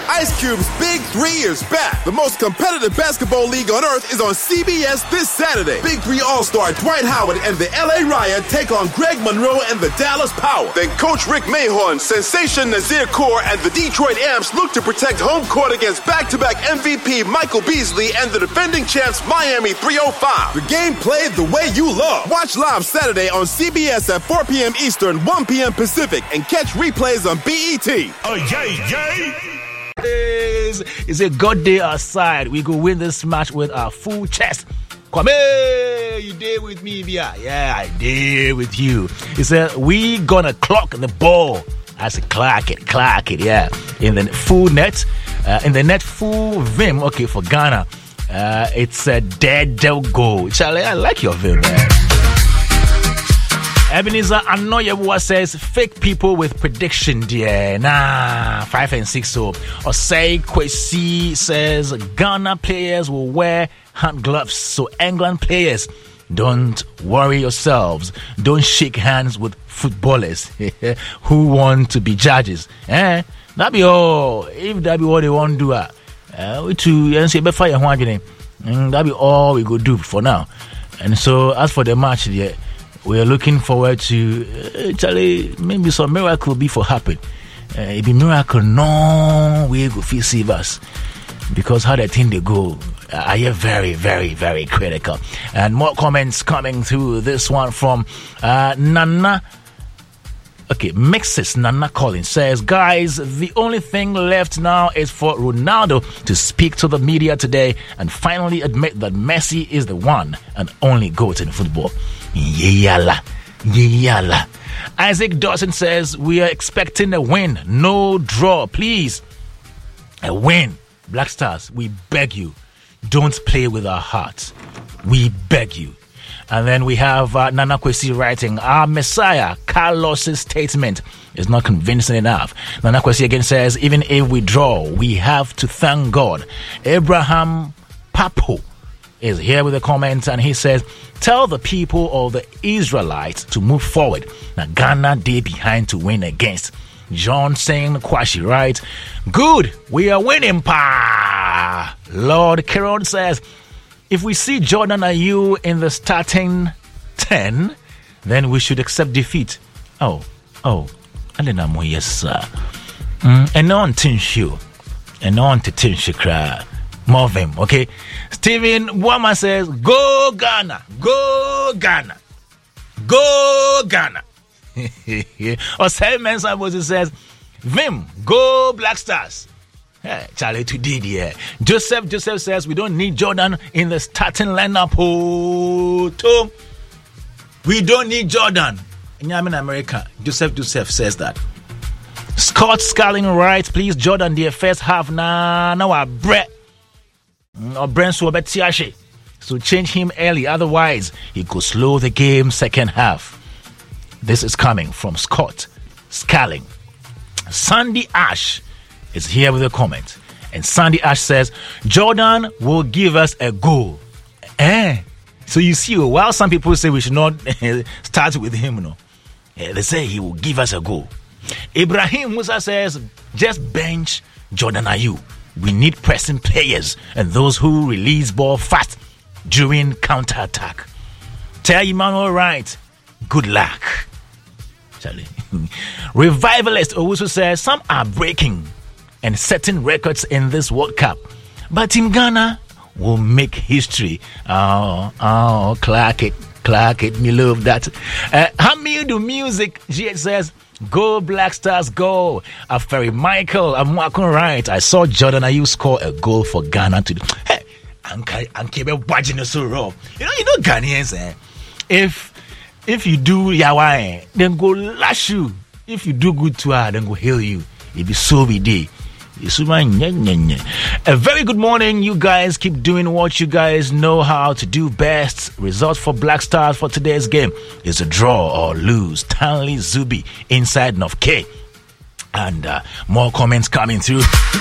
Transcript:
Ice Cube's Big 3 is back. The most competitive basketball league on earth is on CBS this Saturday. Big 3 All-Star Dwight Howard and the LA Riot take on Greg Monroe and the Dallas Power. Then Coach Rick Mahorn, Sensation Nazir Kaur, and the Detroit Amps look to protect home court against back-to-back MVP Michael Beasley and the defending champs Miami 305. The game played the way you love. Watch live Saturday on CBS at 4 p.m. Eastern, 1 p.m. Pacific, and catch replays on BET. Oh, yay! It's a good day outside. We go win this match with our full chest. Kwame, you did with me, Bia. Yeah, I did with you. He said, we gonna clock the ball. I said, clock it, yeah. In the full net, full vim, okay, for Ghana. It's a dead goal. Charlie, I like your vim, man. Ebenezer Anoyewa says, fake people with prediction, dear. 5 and 6. So, Osei Kwesi says, Ghana players will wear hand gloves. So, England players, don't worry yourselves. Don't shake hands with footballers who want to be judges. That be all. If that be what they want to do, that be all we go do for now. And so, as for the match, dear, we are looking forward to Charlie, maybe some miracle before happen. It be miracle, no we go feel save us. Because how the thing they go, I am very, very, very critical. And more comments coming through. This one from Nana. Okay, Mixes Nana Collins says, guys, the only thing left now is for Ronaldo to speak to the media today and finally admit that Messi is the one and only GOAT in football. Yala. Isaac Dawson says, we are expecting a win, no draw, please. A win. Black Stars, we beg you, don't play with our hearts. We beg you. And then we have Nana Kwesi writing, our Messiah, Carlos's statement is not convincing enough. Nana Kwesi again says, even if we draw, we have to thank God. Abraham Papo is here with a comment, and he says, tell the people of the Israelites to move forward. Now Ghana day behind to win against. John saying Kwashi, right? Good, we are winning, pa. Lord Kiron says, if we see Jordan Ayew in the starting 10, then we should accept defeat. Oh, I don't know, yes, sir. And on Tinshu, and on to Tinshikra. More of him, okay? Stephen Wama says, go Ghana, go Ghana, go Ghana. Or Simon Sambosi says, Vim, go Black Stars. Hey, Charlie, today, yeah. Joseph says, we don't need Jordan in the starting lineup. Tom, we don't need Jordan. In America, Joseph says that. Scott Scarling writes, please, Jordan, the first half, now our Brett. Or Brenso Betiashe. So change him early, otherwise he could slow the game second half. This is coming from Scott Scarling. Sandy Ash is here with a comment. And Sandy Ash says, Jordan will give us a goal. So you see, while some people say we should not start with him, they say he will give us a goal. Ibrahim Musa says, just bench Jordan Ayew. We need pressing players and those who release ball fast during counter-attack. Tell Emmanuel Wright, good luck. Charlie. Revivalist Owusu says, some are breaking and setting records in this World Cup, but Team Ghana will make history. Clark it, me love that. Hamidu Music, GH says, go Black Stars, go. Aferi Michael, I'm walking right. I saw Jordan Ayew score a goal for Ghana today. Hey, Anke watching so raw. You know Ghanaians, if you do yawa, then go lash you. If you do good to her, then go heal you. It be so be day. A very good morning, you guys. Keep doing what you guys know how to do best. Results for Black Stars for today's game is a draw or lose. Stanley Zubi inside North K. And more comments coming through.